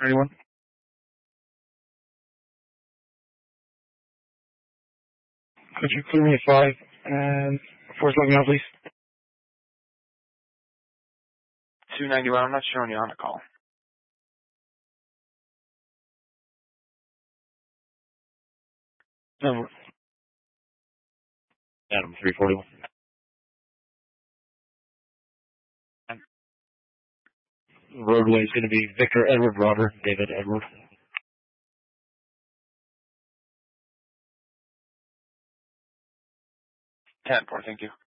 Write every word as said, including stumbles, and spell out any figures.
Anyone? Could you clear me at five and force let me out, please? two ninety-one, I'm not showing you on the call. Number. Adam, three forty-one. Roadway is going to be Victor Edward Robert, David Edward. ten four, thank you.